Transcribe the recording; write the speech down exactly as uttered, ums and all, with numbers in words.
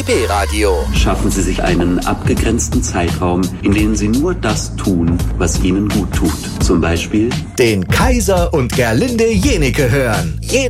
P-Radio. Schaffen Sie sich einen abgegrenzten Zeitraum, in dem Sie nur das tun, was Ihnen gut tut. Zum Beispiel den Kaiser und Gerlinde Jenike hören. Jeden